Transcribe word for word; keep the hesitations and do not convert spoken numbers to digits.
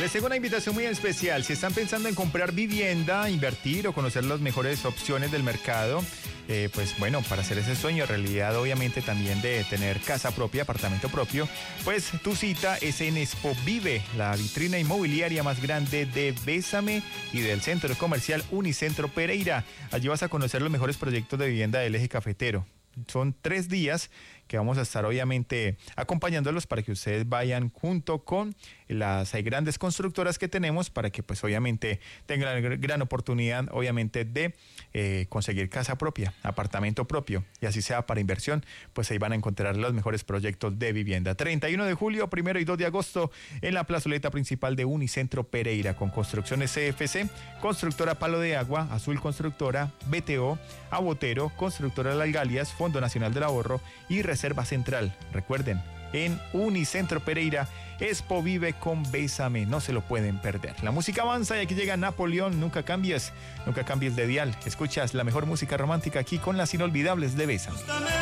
Les tengo una invitación muy especial. Si están pensando en comprar vivienda, invertir o conocer las mejores opciones del mercado, eh, pues bueno, para hacer ese sueño realidad, obviamente también de tener casa propia, apartamento propio, pues tu cita es en Expo Vive, la vitrina inmobiliaria más grande de Bésame y del centro comercial Unicentro Pereira. Allí vas a conocer los mejores proyectos de vivienda del eje cafetero. Son tres días que vamos a estar obviamente acompañándolos para que ustedes vayan junto con las grandes constructoras que tenemos para que pues obviamente tengan la gran oportunidad obviamente de eh, conseguir casa propia, apartamento propio, y así sea para inversión, pues ahí van a encontrar los mejores proyectos de vivienda. treinta y uno de julio, primero y dos de agosto en la plazoleta principal de Unicentro Pereira con Construcciones C F C, Constructora Palo de Agua, Azul Constructora, B T O, Abotero, Constructora Las Galias, Fondo Nacional del Ahorro y Reserva Central. Recuerden, en Unicentro Pereira, Expo Vive con Bésame, no se lo pueden perder. La música avanza y aquí llega Napoleón. Nunca cambies, nunca cambies de dial. Escuchas la mejor música romántica aquí con las inolvidables de Bésame.